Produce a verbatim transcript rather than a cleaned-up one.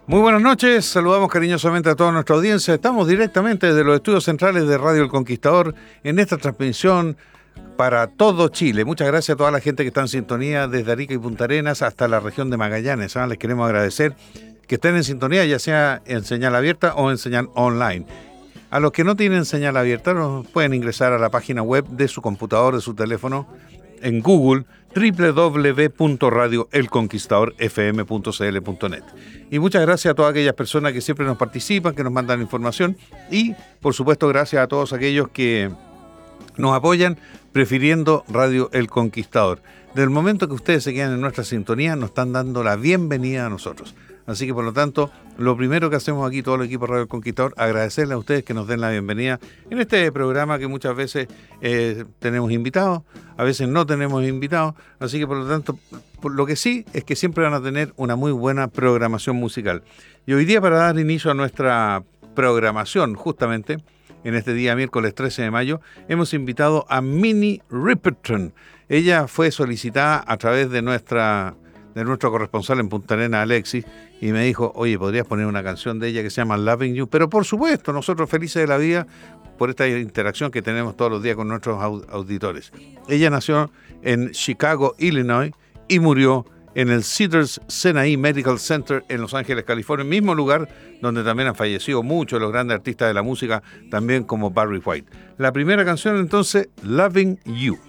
Muy buenas noches, saludamos cariñosamente a toda nuestra audiencia. Estamos directamente desde los estudios centrales de Radio El Conquistador en esta transmisión para todo Chile. Muchas gracias a toda la gente que está en sintonía desde Arica y Punta Arenas hasta la región de Magallanes. ¿eh? Les queremos agradecer que estén en sintonía, ya sea en señal abierta o en señal online. A los que no tienen señal abierta, nos pueden ingresar a la página web de su computador, de su teléfono, en Google, doble u doble u doble u punto radio el conquistador f m punto c l punto net. Y muchas gracias a todas aquellas personas que siempre nos participan, que nos mandan información y, por supuesto, gracias a todos aquellos que nos apoyan prefiriendo Radio El Conquistador. Desde el momento que ustedes se quedan en nuestra sintonía, nos están dando la bienvenida a nosotros. Así que, por lo tanto, lo primero que hacemos aquí, todo el equipo de Radio El Conquistador, agradecerle a ustedes que nos den la bienvenida en este programa que muchas veces eh, tenemos invitados, a veces no tenemos invitados. Así que, por lo tanto, por lo que sí es que siempre van a tener una muy buena programación musical. Y hoy día, para dar inicio a nuestra programación, justamente, en este día miércoles trece de mayo, hemos invitado a Minnie Riperton. Ella fue solicitada a través de nuestra... de nuestro corresponsal en Punta Arenas, Alexis, y me dijo, oye, ¿podrías poner una canción de ella que se llama Loving You? Pero por supuesto, nosotros felices de la vida por esta interacción que tenemos todos los días con nuestros auditores. Ella nació en Chicago, Illinois, y murió en el Cedars-Sinai Medical Center en Los Ángeles, California, el mismo lugar donde también han fallecido muchos de los grandes artistas de la música, también como Barry White. La primera canción, entonces, Loving You.